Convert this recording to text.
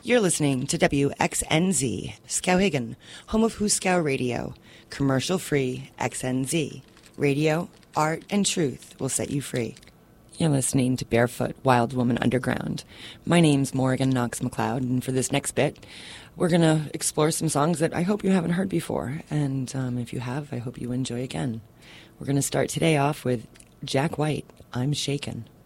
You're listening to WXNZ, Skowhegan, home of Huskow Radio, commercial-free XNZ. Radio, art, and truth will set you free. You're listening to Barefoot Wild Woman Underground. My name's Morgan Knox McLeod, and for this next bit, we're going to explore some songs that I hope you haven't heard before, and if you have, I hope you enjoy again. We're going to start today off with Jack White, I'm Shaken.